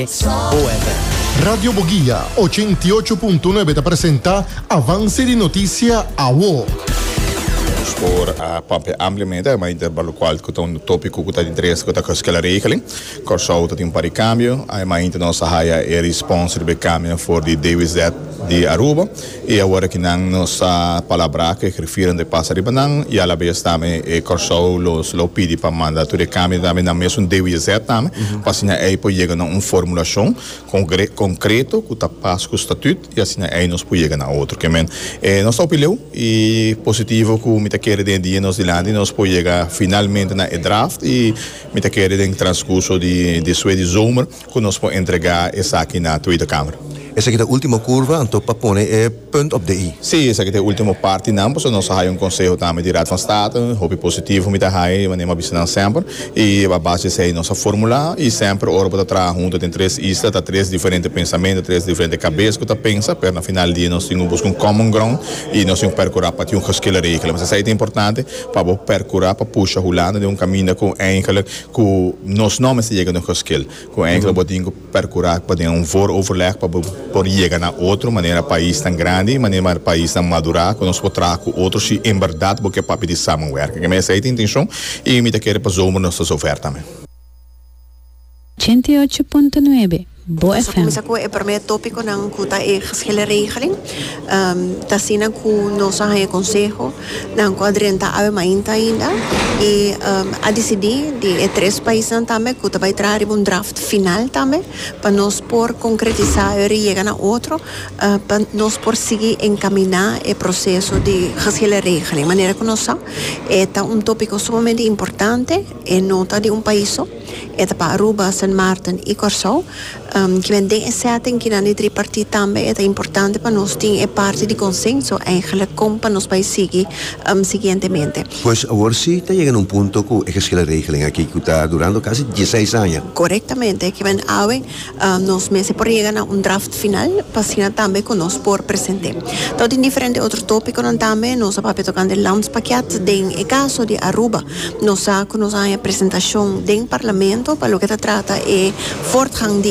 Radio Boguía 88.9 te presenta Avance de Noticia AWO. Voor ampliamente, maar intervalo qual que um tópico que está de interesse que está com aquela regeling, corso dat in paricambio, mas então nossa raia é responsável caminho for de DWZ de Aruba e agora que não nossa palavra que refere de passar de banang e ela vez também é corso los lo pedi para mandar tudo caminho também na mesmo DWZ também, para assim aí pode chegar na formulação concreto que está passo com o estatuto e assim aí nós pode chegar na outro que men nossa opinião e positivo que me querer de dia nos dilante nós pode chegar finalmente na draft e me querer em transcurso de suede zomer que nós pode entregar essa aqui na Tweede Câmara. Essa aqui é a última curva, então para pôr ponto op de i. Sim, essa aqui é a última parte, não, porque nós temos conselho também de Raad van State, hoop positivo, met de mas nem uma sempre, e a base é nossa fórmula, e sempre ora para trás, junto tem três islas, três diferentes pensamentos, três diferentes cabeças que pensa, para no final do dia nós temos buscar common ground, e nós temos percorrer para ter gesquela regel, mas isso é importante, para percorrer, para puxar Holanda de caminho com enkele, com nós não se chega no gesquel, com enkele podemos percorrer, para ter overleg, para por chegar na outra maneira país tão grande, maneira país tão madurar, que nós podemos com outros se em verdade porque para pedir samenwerken. Que essa é a intenção e me querer para zomer nossas ofertas também. 88.9 Boa FM. Começa com o primeiro tópico na cuta é a regeling. Tá sendo com nosso conselho na quadrenta ainda e a decidir de três países também que vai trazer draft final também para nós por concretizar e chegar na outro para nós por seguir encaminhar o processo de regeling. Maneira que nós é tópico sumamente importante é nota de país é para Aruba, San Martin e Curaçao que vem de certo que na tripartite também é importante para nós ter parte de consenso eigenlijk como para nós vai seguir seguintemente. Pois agora sim está chegando um ponto que é aquela regeling aqui que está durando quase 16 anos. Corretamente, que vem hoje nós meses por chegar a draft final para ser também com nós por presente. Todo em diferente outro tópico também nós vamos tocando o landspaket em caso de Aruba nós a apresentação do parlamento para o que trata é fortgang de